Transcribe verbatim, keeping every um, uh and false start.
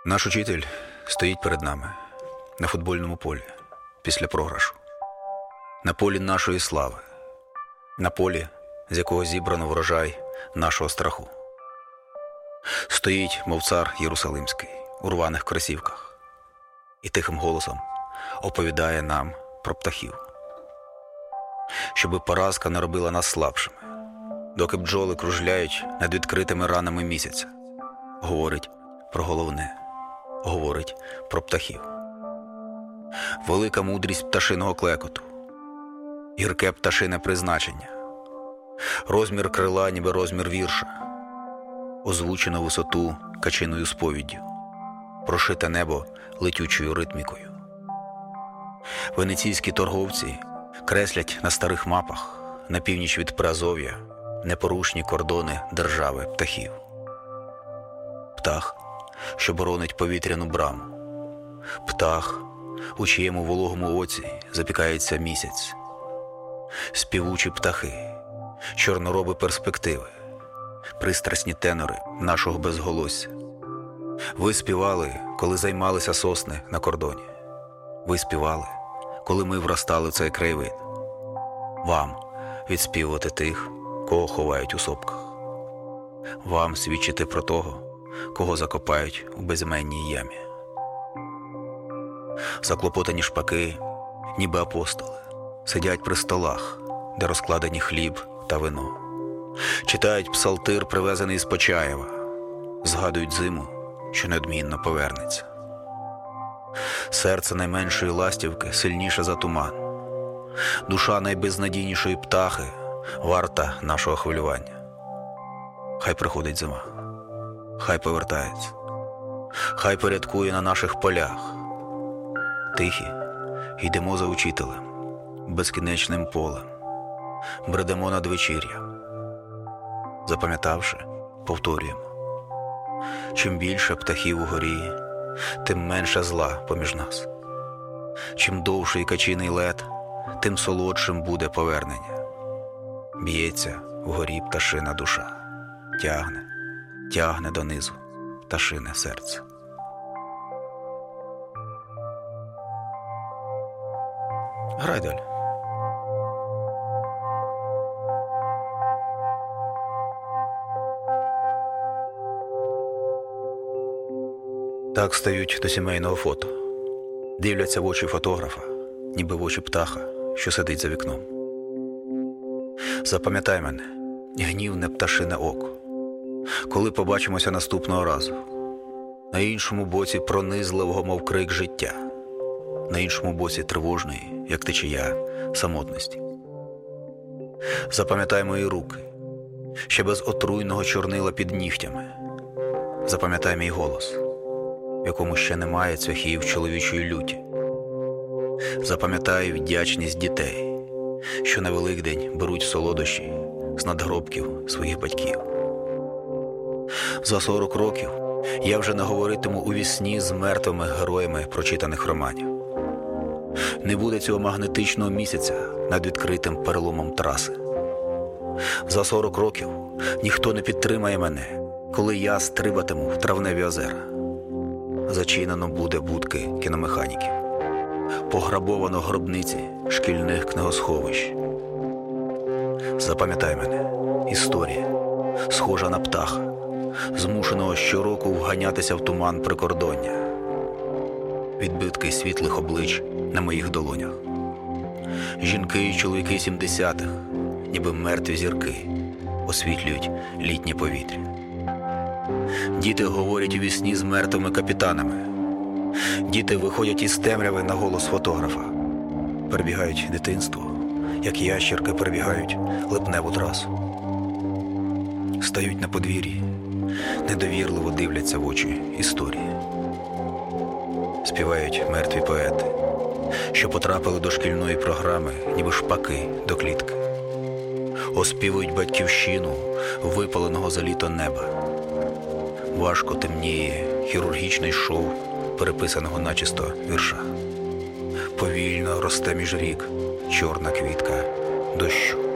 Наш учитель стоїть перед нами на футбольному полі після програшу. На полі нашої слави. На полі, з якого зібрано врожай нашого страху. Стоїть, мов цар Єрусалимський, у рваних кросівках і тихим голосом оповідає нам про птахів. Щоби поразка не робила нас слабшими, доки бджоли кружляють над відкритими ранами місяця. Говорить про головне, говорить про птахів. Велика мудрість пташиного клекоту, гірке пташине призначення, розмір крила, ніби розмір вірша, озвучено висоту качиною сповіддю, прошите небо летючою ритмікою. Венеційські торговці креслять на старих мапах на північ від Приазов'я непорушні кордони держави птахів. Птах, що боронить повітряну браму. Птах, у чиєму вологому оці запікається місяць. Співучі птахи, чорнороби перспективи, пристрасні тенори нашого безголосся. Ви співали, коли займалися сосни на кордоні. Ви співали, коли ми вростали в цей краєвид. Вам відспівувати тих, кого ховають у сопках. Вам свідчити про того, кого закопають у безіменній ямі. Заклопотані шпаки, ніби апостоли, сидять при столах, де розкладені хліб та вино. Читають псалтир, привезений з Почаєва, згадують зиму, що неодмінно повернеться. Серце найменшої ластівки сильніше за туман. Душа найбезнадійнішої птахи варта нашого хвилювання. Хай приходить зима, хай повертається, хай порядкує на наших полях. Тихі йдемо за учителем, безкінечним полем, бредемо надвечір'я. Запам'ятавши, повторюємо. Чим більше птахів угорі, тим менше зла поміж нас. Чим довший качиний лет, тим солодшим буде повернення. Б'ється вгорі пташина душа, тягне, тягне донизу пташине серце. Грай далі. Так стають до сімейного фото. Дивляться в очі фотографа, ніби в очі птаха, що сидить за вікном. Запам'ятай мене, гнівне пташине око, коли побачимося наступного разу. На іншому боці пронизливого, мов крик життя. На іншому боці тривожної, як течія, самотності. Запам'ятай мої руки, ще без отруйного чорнила під нігтями. Запам'ятай мій голос, в якому ще немає цвяхів чоловічої люті. Запам'ятай вдячність дітей, що на Великдень беруть солодощі з надгробків своїх батьків. За сорок років я вже не говоритиму у вісні з мертвими героями прочитаних романів. Не буде цього магнетичного місяця над відкритим переломом траси. За сорок років ніхто не підтримає мене, коли я стрибатиму в травневі озера. Зачинено буде будки кіномеханіків. Пограбовано гробниці шкільних книгосховищ. Запам'ятай мене, історія, схожа на птаха, змушеного щороку вганятися в туман прикордоння. Відбитки світлих облич на моїх долонях. Жінки і чоловіки сімдесятих, ніби мертві зірки, освітлюють літнє повітря. Діти говорять у вісні з мертвими капітанами. Діти виходять із темряви на голос фотографа. Перебігають дитинство, як ящерки перебігають липневу трасу. Стають на подвір'ї, недовірливо дивляться в очі історії. Співають мертві поети, що потрапили до шкільної програми, ніби шпаки до клітки. Оспівують батьківщину випаленого за літо неба. Важко темніє хірургічний шов переписаного начисто вірша. Повільно росте між рік чорна квітка дощу.